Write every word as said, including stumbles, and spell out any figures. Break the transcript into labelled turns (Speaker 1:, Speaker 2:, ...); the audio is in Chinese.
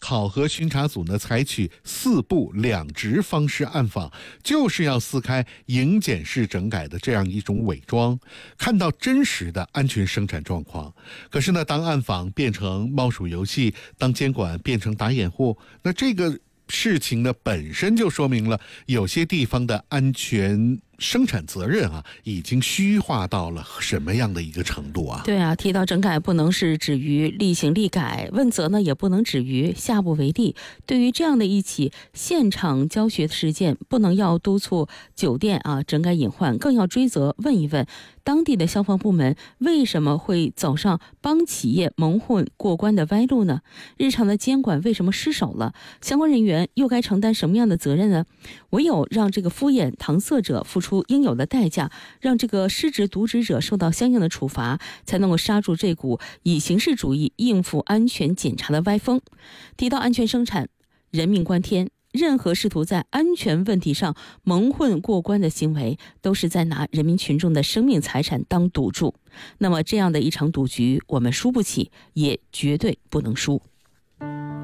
Speaker 1: 考核巡查组呢采取四部两值方式暗访，就是要撕开营检式整改的这样一种伪装，看到真实的安全生产状况。可是呢，当暗访变成猫鼠游戏，当监管变成打掩护，那这个事情呢本身就说明了有些地方的安全生产责任啊，已经虚化到了什么样的一个程度啊？
Speaker 2: 对啊，提到整改不能是止于厉行厉改，问责呢也不能止于下不为例。对于这样的一起现场教学的事件，不能要督促酒店啊整改隐患，更要追责问一问当地的消防部门为什么会走上帮企业蒙混过关的歪路呢？日常的监管为什么失手了？相关人员又该承担什么样的责任呢？唯有让这个敷衍搪塞者付出应有的代价，让这个失职渎职者受到相应的处罚，才能够刹住这股以形式主义应付安全检查的歪风。提到安全生产，人命关天，任何试图在安全问题上蒙混过关的行为，都是在拿人民群众的生命财产当赌注。那么这样的一场赌局，我们输不起，也绝对不能输。